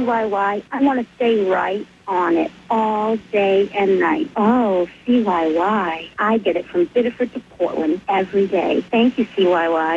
CYY. I want to stay right on it all day and night. Oh, CYY. I get it from Biddeford to Portland every day. Thank you, CYY.